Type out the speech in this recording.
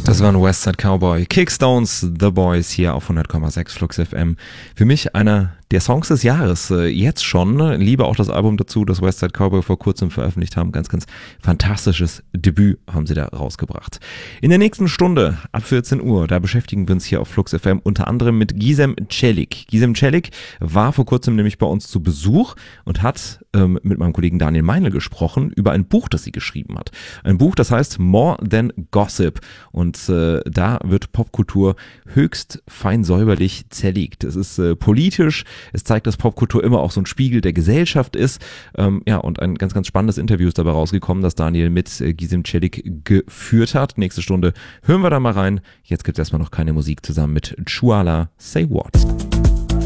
Das war ein Westside Cowboy. Kickstones, The Boys hier auf 100,6 Flux FM. Für mich einer der Songs des Jahres, jetzt schon. Liebe auch das Album dazu, das Westside Cowboy vor kurzem veröffentlicht haben. Ganz, ganz fantastisches Debüt haben sie da rausgebracht. In der nächsten Stunde, ab 14 Uhr, da beschäftigen wir uns hier auf Flux FM unter anderem mit Gizem Celik. Gizem Celik war vor kurzem nämlich bei uns zu Besuch und hat mit meinem Kollegen Daniel Meinl gesprochen über ein Buch, das sie geschrieben hat. Ein Buch, das heißt More Than Gossip. Und da wird Popkultur höchst fein säuberlich zerlegt. Es ist politisch, es zeigt, dass Popkultur immer auch so ein Spiegel der Gesellschaft ist. Und ein ganz, ganz spannendes Interview ist dabei rausgekommen, das Daniel mit Gizem Celik geführt hat. Nächste Stunde hören wir da mal rein. Jetzt gibt es erstmal noch keine Musik zusammen mit Chuala Say What.